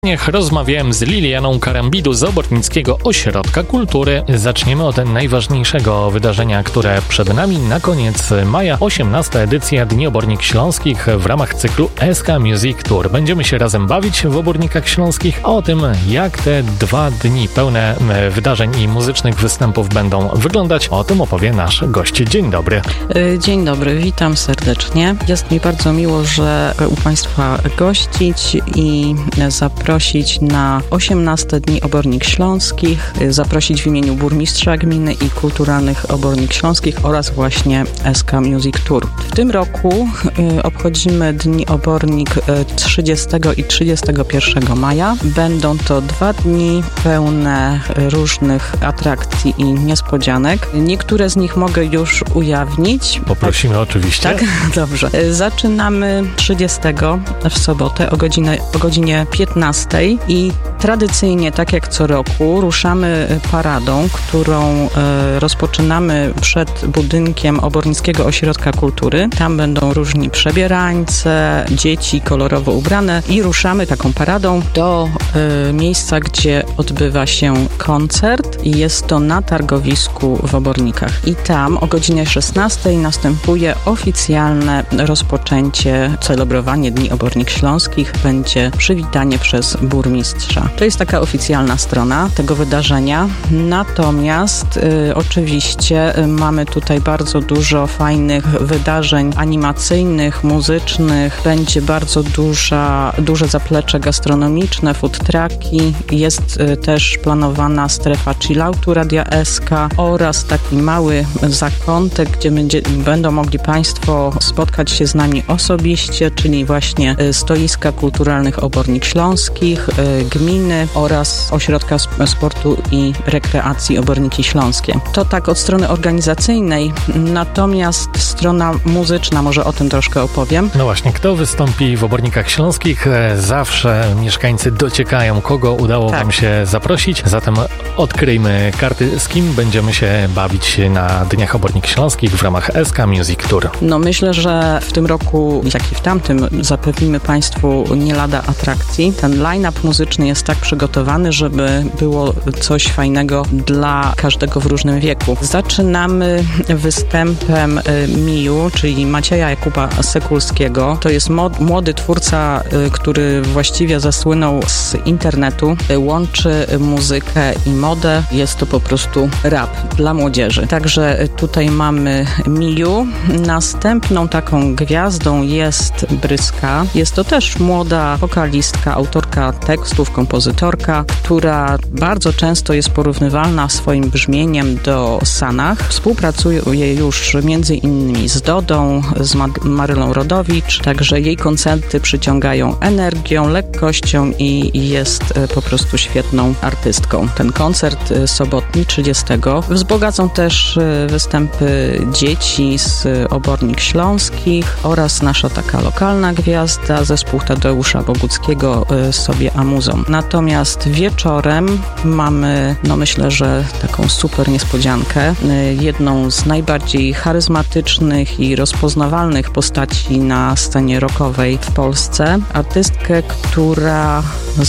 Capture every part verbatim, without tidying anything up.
Niech rozmawiałem z Lilianą Karambidu z Obornickiego Ośrodka Kultury. Zaczniemy od najważniejszego wydarzenia, które przed nami. Na koniec maja osiemnasta edycja Dni Obornik Śląskich w ramach cyklu S K Music Tour. Będziemy się razem bawić w Obornikach Śląskich, a o tym, jak te dwa dni pełne wydarzeń i muzycznych występów będą wyglądać, o tym opowie nasz gość. Dzień dobry. Dzień dobry, witam serdecznie. Jest mi bardzo miło, że u Państwa gościć i zaprosić na osiemnaste Dni Obornik Śląskich, zaprosić w imieniu burmistrza gminy i kulturalnych Obornik Śląskich oraz właśnie S K Music Tour. W tym roku y, obchodzimy Dni Obornik y, trzydziestego i trzydziestego pierwszego maja. Będą to dwa dni pełne różnych atrakcji i niespodzianek. Niektóre z nich mogę już ujawnić. Poprosimy tak, oczywiście. Tak, dobrze. Zaczynamy trzydziestego w sobotę o godzinie, o godzinie piętnastej i tradycyjnie, tak jak co roku, ruszamy paradą, którą e, rozpoczynamy przed budynkiem Obornickiego Ośrodka Kultury. Tam będą różni przebierańce, dzieci kolorowo ubrane i ruszamy taką paradą do e, miejsca, gdzie odbywa się koncert i jest to na targowisku w Obornikach. I tam o godzinie szesnastej następuje oficjalne rozpoczęcie, celebrowanie Dni Obornik Śląskich. Będzie przywitanie przez burmistrza. To jest taka oficjalna strona tego wydarzenia. Natomiast y, oczywiście y, mamy tutaj bardzo dużo fajnych wydarzeń animacyjnych, muzycznych. Będzie bardzo duża, duże zaplecze gastronomiczne, food trucki. Jest y, też planowana strefa chilloutu Radia S K oraz taki mały zakątek, gdzie będzie, będą mogli Państwo spotkać się z nami osobiście, czyli właśnie y, stoiska kulturalnych Obornik Śląskich, y, gminy oraz Ośrodka Sportu i Rekreacji Oborniki Śląskie. To tak od strony organizacyjnej, natomiast strona muzyczna, może o tym troszkę opowiem. No właśnie, kto wystąpi w Obornikach Śląskich? Zawsze mieszkańcy dociekają, kogo udało tak. Wam się zaprosić. Zatem odkryjmy karty, z kim będziemy się bawić na Dniach Obornik Śląskich w ramach S K Music Tour. No myślę, że w tym roku, jak i w tamtym, zapewnimy Państwu nie lada atrakcji. Ten line-up muzyczny jest tak przygotowany, żeby było coś fajnego dla każdego w różnym wieku. Zaczynamy występem Miju, czyli Macieja Jakuba Sekulskiego. To jest mod, młody twórca, który właściwie zasłynął z internetu. Łączy muzykę i modę. Jest to po prostu rap dla młodzieży. Także tutaj mamy Miju. Następną taką gwiazdą jest Bryska. Jest to też młoda wokalistka, autorka tekstów, kompozytorka, która bardzo często jest porównywalna swoim brzmieniem do Sanach. Współpracuje już między innymi z Dodą, z Marylą Rodowicz, także jej koncerty przyciągają energią, lekkością i jest po prostu świetną artystką. Ten koncert sobotni trzydziestego wzbogacą też występy dzieci z Obornik Śląskich oraz nasza taka lokalna gwiazda, zespół Tadeusza Boguckiego sobie amuzą. Natomiast wieczorem mamy, no myślę, że taką super niespodziankę. Jedną z najbardziej charyzmatycznych i rozpoznawalnych postaci na scenie rockowej w Polsce. Artystkę, która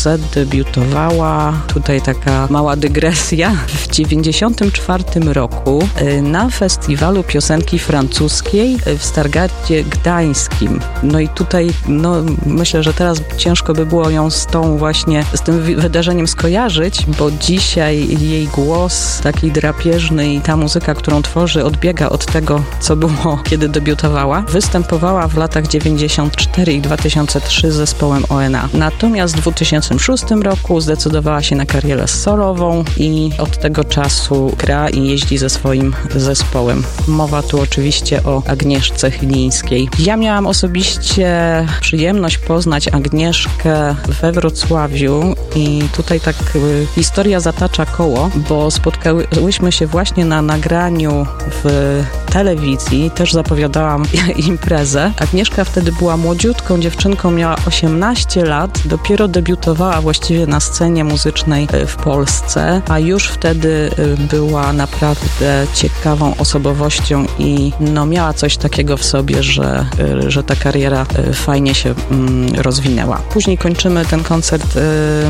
zadebiutowała, tutaj taka mała dygresja, w dziewięćdziesiątym czwartym roku na festiwalu piosenki francuskiej w Stargardzie Gdańskim. No i tutaj, no myślę, że teraz ciężko by było ją z tą właśnie, z tym wydarzeniem skojarzyć, bo dzisiaj jej głos taki drapieżny i ta muzyka, którą tworzy, odbiega od tego, co było, kiedy debiutowała. Występowała w latach dziewięćdziesiątym czwartym i dwa tysiące trzecim z zespołem O N A. Natomiast w dwa tysiące szóstym roku zdecydowała się na karierę solową i od tego czasu gra i jeździ ze swoim zespołem. Mowa tu oczywiście o Agnieszce Chylińskiej. Ja miałam osobiście przyjemność poznać Agnieszkę we Wrocławiu i tutaj tak y, historia zatacza koło, bo spotkałyśmy się właśnie na nagraniu w telewizji, też zapowiadałam imprezę. Agnieszka wtedy była młodziutką dziewczynką, miała osiemnaście lat, dopiero debiutowała właściwie na scenie muzycznej w Polsce, a już wtedy była naprawdę ciekawą osobowością i no miała coś takiego w sobie, że, że ta kariera fajnie się rozwinęła. Później kończymy ten koncert